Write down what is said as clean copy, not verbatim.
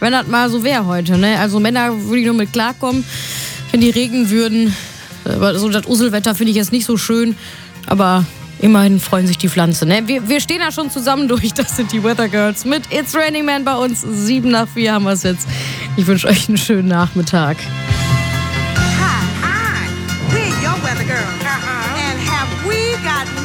wenn das mal so wäre heute, ne? Also Männer würde ich nur mit klarkommen, wenn die regnen würden. Aber so das Uselwetter finde ich jetzt nicht so schön, aber immerhin freuen sich die Pflanzen, ne? Wir stehen da schon zusammen durch, das sind die Weather Girls mit It's Raining Man bei uns. 3:07 haben wir es jetzt. Ich wünsche euch einen schönen Nachmittag. Hi, we're your Weather Girls. And have we got